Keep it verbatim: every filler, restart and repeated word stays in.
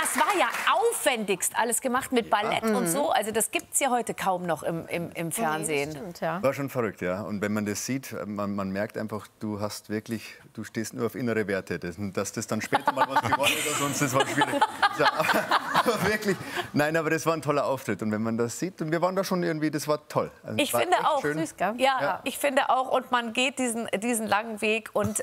das war ja aufwendigst alles gemacht mit Ballett ja. und so. Also das gibt es ja heute kaum noch im, im, im Fernsehen. Nee, stimmt, ja. War schon verrückt, ja. Und wenn man das sieht, man, man merkt einfach, du hast wirklich, du stehst nur auf innere Werte. Das, dass das dann später mal was geworden ist oder sonst, das war schwierig. Ja, aber, aber wirklich, nein, aber das war ein toller Auftritt. Und wenn man das sieht, und wir waren da schon irgendwie, das war toll. Also ich war finde auch, schön. süß, ja, ja, ich finde auch, und man geht diesen, diesen langen Weg und